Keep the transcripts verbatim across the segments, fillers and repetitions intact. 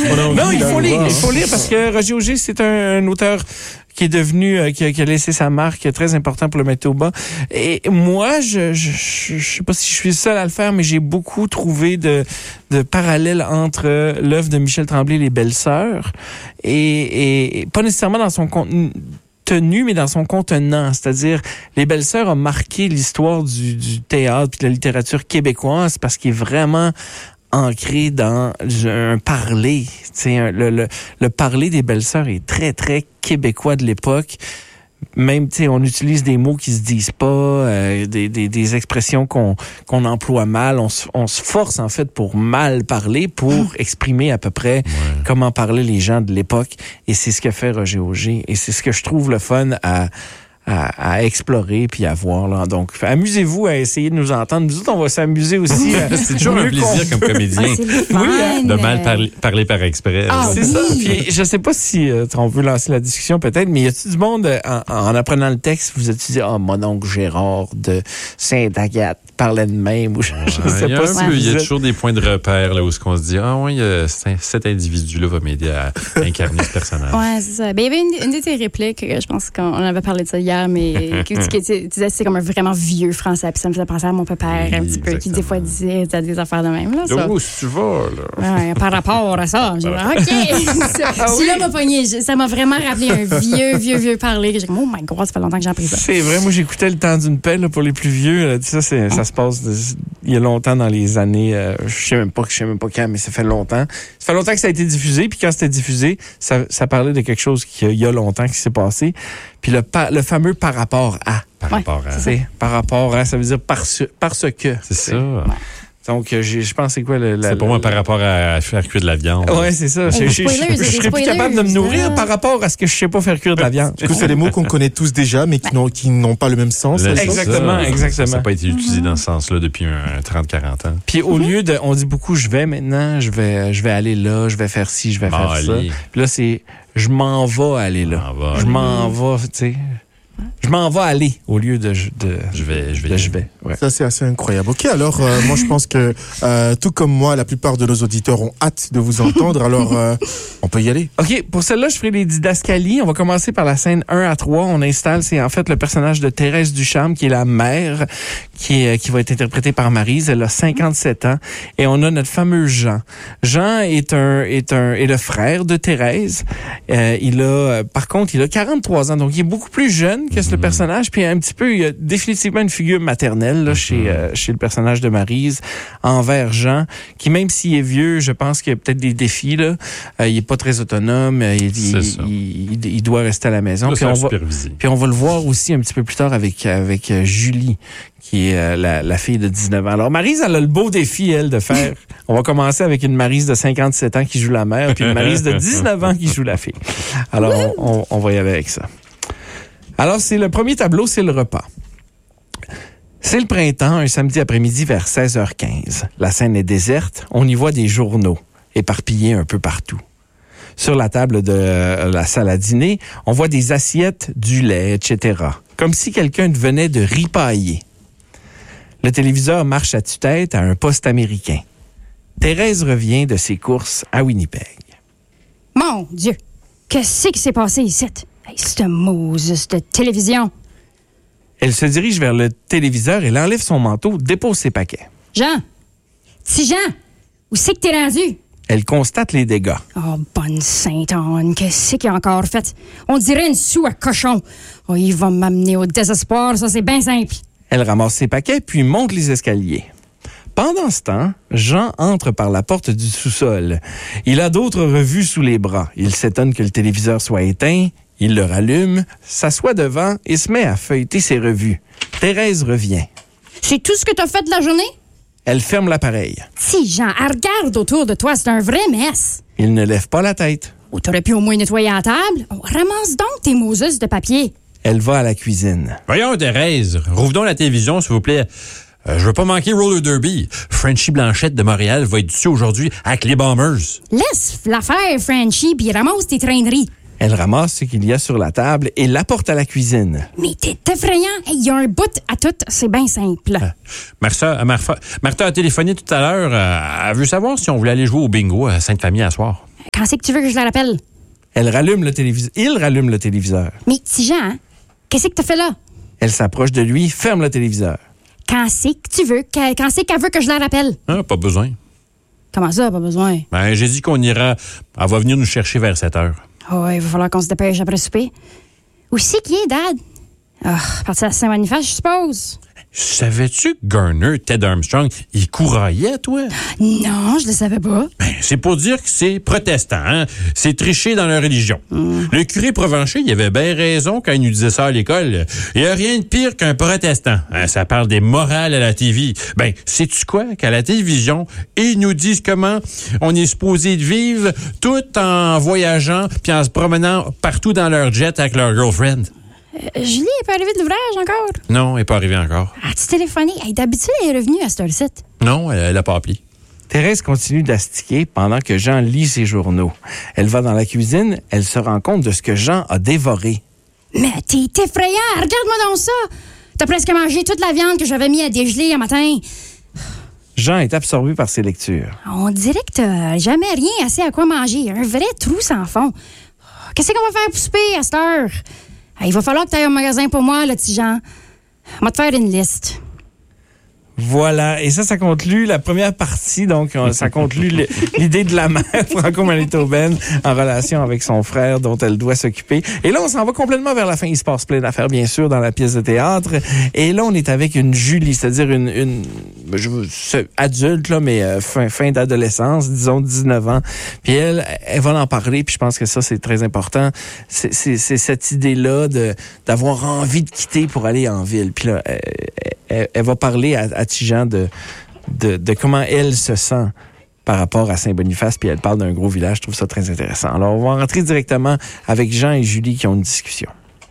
Non, il faut lire, il faut lire parce que Roger Auger, c'est un, un auteur qui est devenu, euh, qui, a, qui a laissé sa marque, très important pour le Manitoba. Et moi, je, je, je, je sais pas si je suis le seul à le faire, mais j'ai beaucoup trouvé de, de parallèles entre l'œuvre de Michel Tremblay, Les Belles-Sœurs, et, et, et pas nécessairement dans son contenu, tenu, mais dans son contenant. C'est-à-dire, Les Belles-Sœurs a marqué l'histoire du, du théâtre et de la littérature québécoise parce qu'il est vraiment ancré dans un parler. Tu sais, le, le, le parler des Belles-Sœurs est très, très québécois de l'époque. Même, tu sais, on utilise des mots qui se disent pas, euh, des, des, des expressions qu'on, qu'on emploie mal. On se, on se force, en fait, pour mal parler, pour exprimer à peu près ouais. comment parlaient les gens de l'époque. Et c'est ce que fait Roger Auger. Et c'est ce que je trouve le fun à... À, à explorer puis à voir. Là. Donc, amusez-vous à essayer de nous entendre. Nous autres, on va s'amuser aussi. C'est toujours un plaisir comme comédien ah, oui, hein? de mal parler, parler par exprès. Ah, c'est oui. ça. Puis, je sais pas si euh, on veut lancer la discussion peut-être, mais y a-t-il du monde, en, en apprenant le texte, vous êtes dit, ah, oh, mon oncle Gérard de Sainte-Agathe parlait de même, ou je, ouais, je sais il pas si ouais. Il y a toujours des points de repère là, où on se dit, ah oui, euh, cet individu-là va m'aider à incarner ce personnage. Oui, c'est ça. Ben, il y avait une, une de tes répliques, je pense qu'on avait parlé de ça hier, mais qui, qui, tu disais c'est comme un vraiment vieux français, puis ça me faisait penser à mon père oui, un petit peu, exactement. Qui des fois disait des affaires de même. Là, ça. Où est-ce que tu vas, là? Ouais, par rapport à ça, j'ai dit, OK! Ah, oui. Là m'a pogné, ça m'a vraiment rappelé un vieux, vieux, vieux parler. J'ai dit, oh my God, ça fait longtemps que j'ai appris ça. C'est vrai, moi j'écoutais Le Temps d'une paix là, pour les plus vieux. Là, ça, c'est, ça se passe de, il y a longtemps dans les années, euh, je sais même pas, je sais même pas quand, mais ça fait longtemps. Ça fait longtemps que ça a été diffusé, puis quand c'était diffusé, ça, ça parlait de quelque chose qui il y a longtemps qui s'est passé. Puis le, le fameux par rapport à. Par ouais, rapport à. C'est par rapport à, ça veut dire parce, parce que. C'est ça. Ouais. Donc, je pense c'est quoi le... La, c'est pour la, moi par rapport à faire cuire de la viande. Oui, c'est ça. Je, je, je, je, je serais plus capable de me nourrir ça. Par rapport à ce que je sais pas faire cuire de la viande. Du coup, c'est des mots qu'on connaît tous déjà, mais qui n'ont, qui n'ont pas le même sens. Le exactement, ça, exactement. Ça n'a pas été utilisé mm-hmm. dans ce sens-là depuis un trente à quarante ans. Puis au lieu de... On dit beaucoup, je vais maintenant, je vais, je vais aller là, je vais faire ci, je vais faire ça. Puis là, c'est, je m'en vais aller là. Va, je m'en vais, tu sais... Je m'en vais aller au lieu de, de je vais. Je vais. De je vais ouais. Ça, c'est assez incroyable. OK, alors, euh, moi, je pense que, euh, tout comme moi, la plupart de nos auditeurs ont hâte de vous entendre. Alors, euh, on peut y aller. OK, pour celle-là, je ferai les didascalies. On va commencer par la scène un à trois. On installe, c'est en fait le personnage de Thérèse Ducharme, qui est la mère, qui, est, qui va être interprétée par Maryse. Elle a cinquante-sept ans. Et on a notre fameux Jean. Jean est un est un est le frère de Thérèse. Euh, il a, par contre, il a quarante-trois ans. Donc, il est beaucoup plus jeune que ce personnage, puis un petit peu, il y a définitivement une figure maternelle là, chez, euh, chez le personnage de Maryse envers Jean, qui même s'il est vieux, je pense qu'il y a peut-être des défis. Là. Euh, il est pas très autonome, il, il, il, il, il doit rester à la maison. Puis on, va, puis on va le voir aussi un petit peu plus tard avec, avec euh, Julie, qui est euh, la, la fille de dix-neuf ans. Alors, Maryse, elle a le beau défi, elle, de faire... On va commencer avec une Maryse de cinquante-sept ans qui joue la mère, puis une Maryse de dix-neuf ans qui joue la fille. Alors, on, on, on va y aller avec ça. Alors, c'est le premier tableau, c'est le repas. C'est le printemps, un samedi après-midi vers seize heures quinze. La scène est déserte. On y voit des journaux éparpillés un peu partout. Sur la table de la salle à dîner, on voit des assiettes, du lait, et cetera. Comme si quelqu'un venait de ripailler. Le téléviseur marche à tue-tête à un poste américain. Thérèse revient de ses courses à Winnipeg. Mon Dieu! Qu'est-ce qui s'est passé ici? Hey, cette Moses de télévision. Elle se dirige vers le téléviseur, elle enlève son manteau, dépose ses paquets. Jean! Petit Jean! Où c'est que t'es rendu? Elle constate les dégâts. Oh, bonne Sainte-Anne, qu'est-ce qu'il a encore fait? On dirait une soue à cochon. Oh, il va m'amener au désespoir, ça c'est bien simple. Elle ramasse ses paquets, puis monte les escaliers. Pendant ce temps, Jean entre par la porte du sous-sol. Il a d'autres revues sous les bras. Il s'étonne que le téléviseur soit éteint. Il le rallume, s'assoit devant et se met à feuilleter ses revues. Thérèse revient. C'est tout ce que t'as fait de la journée? Elle ferme l'appareil. Si, Jean, regarde autour de toi, c'est un vrai mess. Il ne lève pas la tête. Oh, t'aurais pu au moins nettoyer la table. Oh, ramasse donc tes Moses de papier. Elle va à la cuisine. Voyons, Thérèse, rouvre donc la télévision, s'il vous plaît. Euh, je veux pas manquer Roller Derby. Frenchie Blanchette de Montréal va être dessus aujourd'hui avec les Bombers. Laisse l'affaire, Frenchie, puis ramasse tes traîneries. Elle ramasse ce qu'il y a sur la table et l'apporte à la cuisine. Mais t'es effrayant. Il hey, y a un bout à tout. C'est bien simple. Euh, Martha, Martha, Martha a téléphoné tout à l'heure. Euh, elle veut savoir si on voulait aller jouer au bingo à Sainte-Famille à soir. Quand c'est que tu veux que je la rappelle? Elle rallume le téléviseur. Il rallume le téléviseur. Mais petit Jean, hein? Qu'est-ce que t'as fait là? Elle s'approche de lui, ferme le téléviseur. Quand c'est que tu veux? Quand quand c'est qu'elle veut que je la rappelle? Ah, pas besoin. Comment ça, pas besoin? Ben, j'ai dit qu'on ira. Elle va venir nous chercher vers sept heures. Oh, il va falloir qu'on se dépêche après le souper. Où c'est qu'il est, Dad? Ah, oh, parti à Saint-Boniface, je suppose. Savais-tu que Garner, Ted Armstrong, il couraillait, toi? Non, je le savais pas. Ben, c'est pour dire que c'est protestant, hein? C'est tricher dans leur religion. Mm. Le curé Provencher, il avait bien raison quand il nous disait ça à l'école. Il n'y a rien de pire qu'un protestant. Hein, ça parle des morales à la T V. Ben, sais-tu quoi? Qu'à la télévision, ils nous disent comment on est supposé de vivre tout en voyageant puis en se promenant partout dans leur jet avec leur girlfriend. Euh, Julie est pas arrivée de l'ouvrage encore? Non, elle n'est pas arrivée encore. As-tu téléphoné? Hey, d'habitude, elle est revenue à cette heure-ci. Non, elle n'a pas appelé. Thérèse continue d'astiquer pendant que Jean lit ses journaux. Elle va dans la cuisine, elle se rend compte de ce que Jean a dévoré. Mais t'es effrayant! Regarde-moi donc ça! T'as presque mangé toute la viande que j'avais mis à dégeler un matin. Jean est absorbé par ses lectures. On dirait que t'as jamais rien assez à quoi manger. Un vrai trou sans fond. Qu'est-ce qu'on va faire pour souper à cette heure? Il va falloir que tu ailles au magasin pour moi, le petit Jean. On va te faire une liste. Voilà. Et ça, ça conclut la première partie. Donc, ça conclut l'idée de la mère franco-manitobaine en relation avec son frère dont elle doit s'occuper. Et là, on s'en va complètement vers la fin. Il se passe plein d'affaires, bien sûr, dans la pièce de théâtre. Et là, on est avec une Julie, c'est-à-dire une, une je veux, adulte, là, mais euh, fin, fin d'adolescence, disons dix-neuf ans. Puis elle, elle va en parler. Puis je pense que ça, c'est très important. C'est, c'est, c'est cette idée-là de d'avoir envie de quitter pour aller en ville. Puis là, elle, elle, elle va parler à, à Tijan de, de, de comment elle se sent par rapport à Saint-Boniface, puis elle parle d'un gros village. Je trouve ça très intéressant. Alors, on va rentrer directement avec Jean et Julie qui ont une discussion.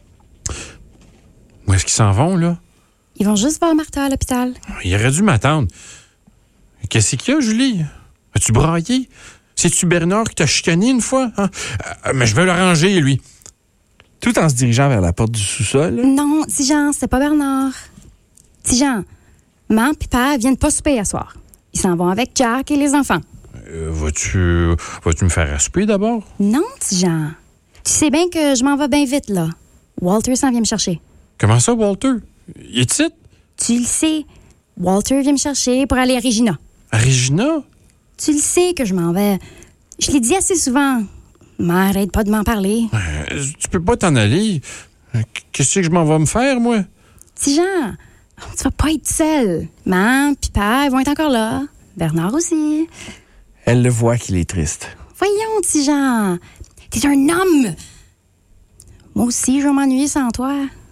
Où est-ce qu'ils s'en vont, là? Ils vont juste voir Martha à l'hôpital. Il aurait dû m'attendre. Qu'est-ce qu'il y a, Julie? As-tu braillé? C'est-tu Bernard qui t'a chicané une fois? Hein? Euh, mais je vais l'arranger, lui. Tout en se dirigeant vers la porte du sous-sol. Non, Tijan, c'est pas Bernard. Tijan, maman et papa viennent pas souper à soir. Ils s'en vont avec Jack et les enfants. Euh, vas-tu, vas-tu me faire à souper d'abord? Non, Tijan. Tu sais bien que je m'en vais bien vite, là. Walter s'en vient me chercher. Comment ça, Walter? Il est ici? Tu le sais. Walter vient me chercher pour aller à Regina. À Regina? Tu le sais que je m'en vais. Je l'ai dit assez souvent. M'arrête pas de m'en parler. Euh, tu peux pas t'en aller. Qu'est-ce que je m'en vais me faire, moi? Tijan, tu vas pas être seul. Maman, papa, ils vont être encore là. Bernard aussi. Elle le voit qu'il est triste. Voyons, Tijan. T'es un homme. Moi aussi, je vais m'ennuyer sans toi.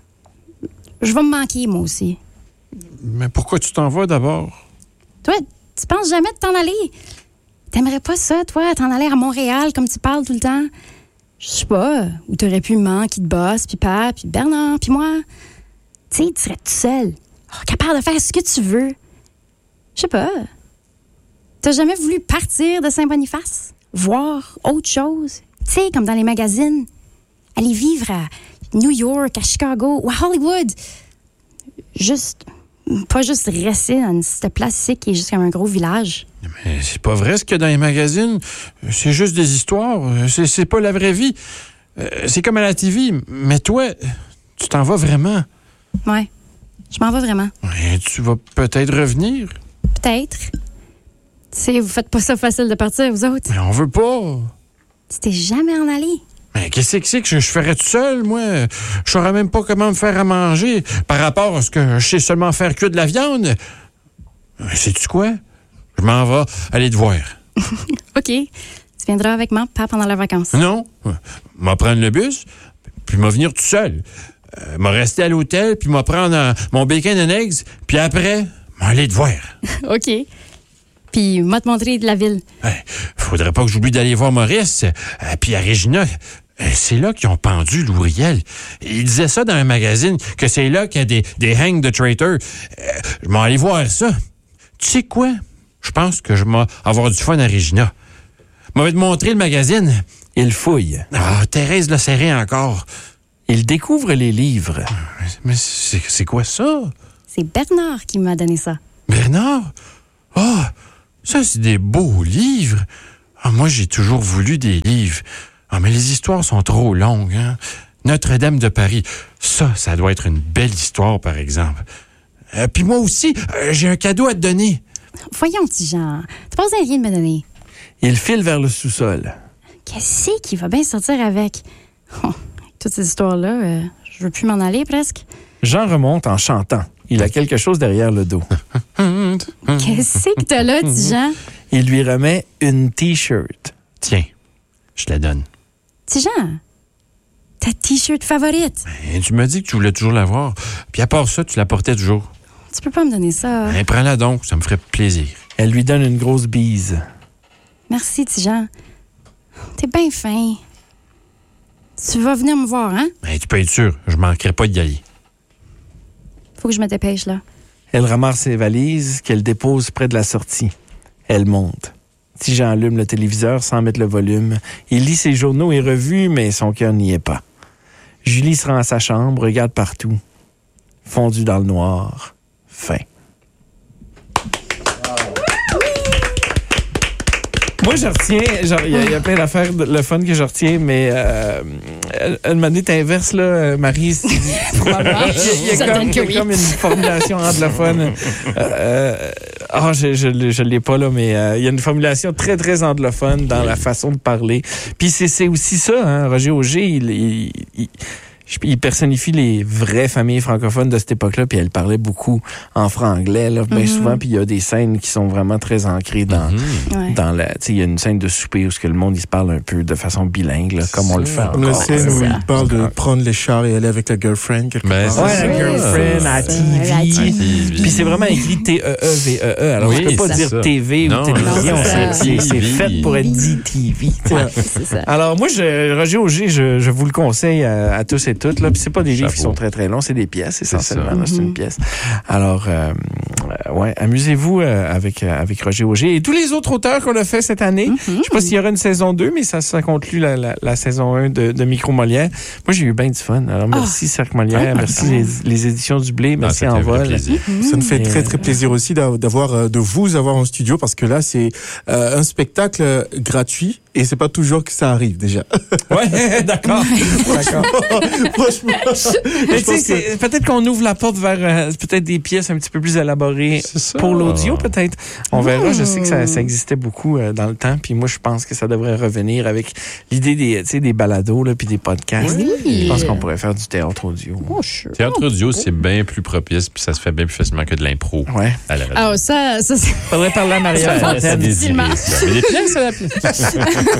Je vais me manquer, moi aussi. Mais pourquoi tu t'en vas d'abord? Toi, tu penses jamais de t'en aller. T'aimerais pas ça, toi, t'en aller à Montréal comme tu parles tout le temps? Je sais pas, où t'aurais pu me manquer de boss, puis papa, puis Bernard, puis moi. Tu sais, tu serais tout seul. Oh, capable de faire ce que tu veux. Je sais pas. T'as jamais voulu partir de Saint-Boniface? Voir autre chose? Tu sais, comme dans les magazines. Aller vivre à New York, à Chicago ou à Hollywood. Juste... Pas juste rester dans cette place-ci qui est juste comme un gros village. Mais c'est pas vrai ce qu'il y a dans les magazines. C'est juste des histoires. C'est, c'est pas la vraie vie. C'est comme à la T V. Mais toi, tu t'en vas vraiment. Ouais. Je m'en vais vraiment. Et tu vas peut-être revenir. Peut-être. Tu sais, vous faites pas ça facile de partir, vous autres. Mais on veut pas. Tu t'es jamais en allé. Mais qu'est-ce que c'est que je, je ferais tout seul, moi? Je saurais même pas comment me faire à manger par rapport à ce que je sais seulement faire cuire de la viande. Sais-tu quoi? Je m'en vais aller te voir. OK. Tu viendras avec moi, papa, pendant les vacances. Non. M'a prendre le bus, puis m'a venir tout seul. Euh, m'a rester à l'hôtel, puis m'a prendre euh, mon bacon and eggs, puis après, m'a aller te voir. OK. Puis m'a te montrer de la ville. Ouais, faudrait pas que j'oublie d'aller voir Maurice, euh, puis à Regina. C'est là qu'ils ont pendu Louriel. Il disait ça dans un magazine, que c'est là qu'il y a des, des hangs de traitors. Euh, je m'en allais voir ça. Tu sais quoi? Je pense que je vais avoir du fun à Regina. Je vais te montrer le magazine. Il fouille. Ah, Thérèse l'a serré encore. Il découvre les livres. Mais c'est, c'est quoi ça? C'est Bernard qui m'a donné ça. Bernard? Ah, oh, ça, c'est des beaux livres. Ah, moi, j'ai toujours voulu des livres. Ah, mais les histoires sont trop longues, hein? Notre-Dame de Paris, ça, ça doit être une belle histoire, par exemple. Euh, Puis moi aussi, euh, j'ai un cadeau à te donner. Voyons, petit Jean, tu penses à rien de me donner. Il file vers le sous-sol. Qu'est-ce qu'il va bien sortir avec? Oh, toutes ces histoires-là, euh, je veux plus m'en aller presque. Jean remonte en chantant. Il a quelque chose derrière le dos. Qu'est-ce que t'as là, petit Jean? Il lui remet une T-shirt. Tiens, je te la donne. Petit Jean, ta T-shirt favorite. Ben, tu m'as dit que tu voulais toujours l'avoir. Puis à part ça, tu la portais toujours. Tu peux pas me donner ça. Ben, prends-la donc, ça me ferait plaisir. Elle lui donne une grosse bise. Merci, petit Jean. T'es bien fin. Tu vas venir me voir, hein? Ben, tu peux être sûr, je manquerai pas d'y aller. Faut que je me dépêche, là. Elle ramasse ses valises qu'elle dépose près de la sortie. Elle monte. Petit Jean allume le téléviseur sans mettre le volume. Il lit ses journaux et revues, mais son cœur n'y est pas. Julie se rend à sa chambre, regarde partout. Fondu dans le noir. Fin. Moi, je retiens, genre, il y, y a plein d'affaires, de, le fun que je retiens, mais euh, une manière t'inverse, là, Marie, il y a, y a, comme, y a comme une formulation anglophone. Ah, euh, oh, je, je, je l'ai pas, là, mais il euh, y a une formulation très, très anglophone dans la façon de parler. Puis c'est, c'est aussi ça, hein, Roger Auger, il... il, il il personnifie les vraies familles francophones de cette époque-là, puis elle parlait beaucoup en franglais, là, bien mm-hmm. souvent, puis il y a des scènes qui sont vraiment très ancrées dans, mm-hmm. dans la... Tu sais, il y a une scène de souper où ce que le monde, il se parle un peu de façon bilingue, là, comme on le fait encore. La scène où il parle de prendre les chars et aller avec la girlfriend, quelque ben, part. Ouais, la girlfriend, à T V. Puis c'est vraiment écrit T E E V E E. Alors, oui, tu peux pas dire ça. T V non, ou télévision. C'est, c'est, c'est fait pour être dit T V. Ouais, c'est ça. Alors, moi, je, Roger Auger, je, je vous le conseille à, à tous et toutes, là. Puis c'est pas des livres qui sont très, très longs, c'est des pièces, essentiellement. C'est, là, c'est une pièce. Alors, euh, euh, ouais, amusez-vous euh, avec, euh, avec Roger Auger et tous les autres auteurs qu'on a fait cette année. Mm-hmm. Je sais pas s'il y aura une saison deux, mais ça, ça conclut la, la, la saison un de, de Micro Molière. Moi, j'ai eu bien du fun. Alors, merci, oh. Cercle Molière. Ah, merci, les, les éditions du Blé. Merci, ah, Envol. Mm-hmm. Ça nous fait et très, très plaisir aussi d'avoir, de vous avoir en studio parce que là, c'est euh, un spectacle gratuit et c'est pas toujours que ça arrive, déjà. Ouais, d'accord. D'accord. Franchement. Mais tu sais, que... peut-être qu'on ouvre la porte vers euh, peut-être des pièces un petit peu plus élaborées pour l'audio, peut-être. On verra. Je sais que ça, ça existait beaucoup euh, dans le temps, puis moi, je pense que ça devrait revenir avec l'idée des, tu sais, des balados là, puis des podcasts. Oui. Je pense qu'on pourrait faire du théâtre audio. Oh, sure. Théâtre audio, c'est bien plus propice, puis ça se fait bien plus facilement que de l'impro. Ouais. À la radio. Ah, ça, ça, c'est... Faudrait parler à Maria Fontaine. Mais des pièces à la place.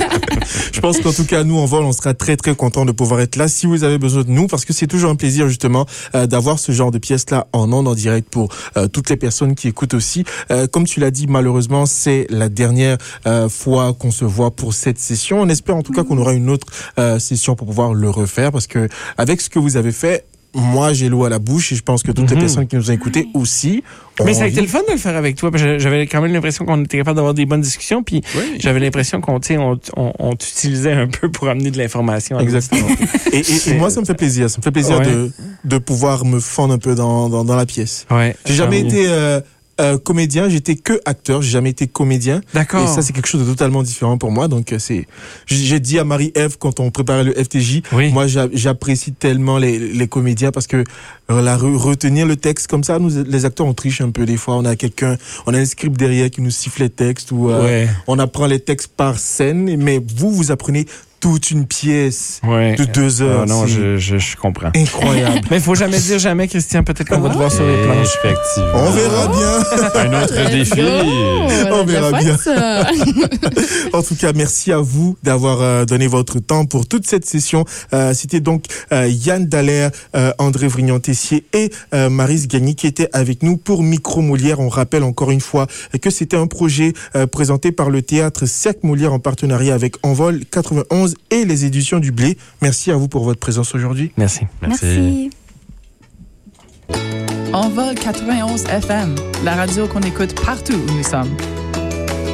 Je pense qu'en tout cas, nous, en vol, on sera très, très contents de pouvoir être là si vous avez besoin de nous, parce que c'est toujours un plaisir, justement, euh, d'avoir ce genre de pièces-là en ondes, en direct pour euh, toutes les personnes qui écoutent aussi. Euh, comme tu l'as dit, malheureusement, c'est la dernière euh, fois qu'on se voit pour cette session. On espère en tout cas qu'on aura une autre euh, session pour pouvoir le refaire, parce que avec ce que vous avez fait, moi, j'ai l'eau à la bouche et je pense que toutes mm-hmm. les personnes qui nous ont écoutés aussi. Mais ça a été le fun de le faire avec toi. J'avais quand même l'impression qu'on était capable d'avoir des bonnes discussions, puis oui. j'avais l'impression qu'on, on, on, on t'utilisait un peu pour amener de l'information. Exactement. et, et, et moi, ça me fait plaisir. Ça me fait plaisir ouais. de, de pouvoir me fendre un peu dans, dans, dans la pièce. Ouais. J'ai jamais été euh, euh, comédien, j'étais que acteur, j'ai jamais été comédien. D'accord. Et ça, c'est quelque chose de totalement différent pour moi. Donc, c'est, j'ai dit à Marie-Ève quand on préparait le F T J, oui. moi, j'apprécie tellement les, les comédiens parce que la retenir le texte comme ça, nous, les acteurs, on triche un peu des fois. On a quelqu'un, on a un script derrière qui nous siffle les textes ou euh, ouais. on apprend les textes par scène. Mais vous, vous apprenez toute une pièce ouais. de deux heures. Oh non, je, je, je comprends. Incroyable. Mais il faut jamais dire jamais, Christian. Peut-être qu'on va te voir sur les planches. Effectivement. On verra bien. Un autre défi. Oh, on verra bien. Ça. En tout cas, merci à vous d'avoir euh, donné votre temps pour toute cette session. Euh, c'était donc euh, Yann Dallaire, euh, André Vrignan-Tessier et euh, Maryse Gagny qui étaient avec nous pour Micro Molière. On rappelle encore une fois que c'était un projet euh, présenté par le théâtre Cercle Molière en partenariat avec Envol quatre-vingt-onze et les éditions du Blé. Merci à vous pour votre présence aujourd'hui. Merci. Merci. Envol quatre-vingt-onze F M, la radio qu'on écoute partout où nous sommes.